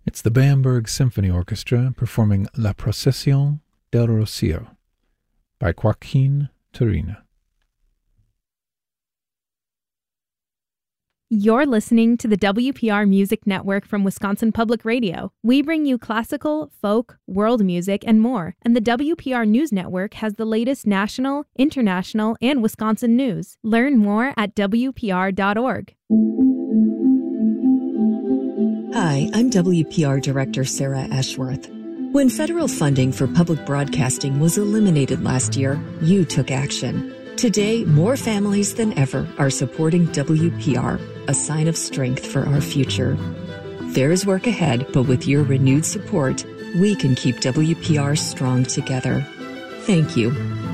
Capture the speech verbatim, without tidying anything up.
It's the Bamberg Symphony Orchestra performing La Procesión del Rocío by Joaquin Turina. You're listening to the W P R Music Network from Wisconsin Public Radio. We bring you classical, folk, world music, and more. And the W P R News Network has the latest national, international, and Wisconsin news. Learn more at W P R dot org. Hi, I'm W P R Director Sarah Ashworth. When federal funding for public broadcasting was eliminated last year, you took action. Today, more families than ever are supporting W P R, a sign of strength for our future. There is work ahead, but with your renewed support, we can keep W P R strong together. Thank you.